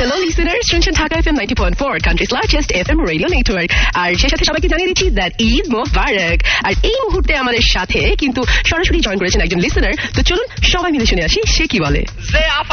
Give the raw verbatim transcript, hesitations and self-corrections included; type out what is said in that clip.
Hello listeners, শুনছেন Dhaka FM ninety point four, countries largest FM radio network. আর সে সাথে সবাইকে জানিয়ে দিচ্ছি দ্যাট ঈদ মোবারক। আর এই মুহূর্তে আমাদের সাথে কিন্তু সরাসরি জয়েন করেছেন একজন লিসেনার। তো চলুন সবাই মিলে শুনে আসি সে কি বলে।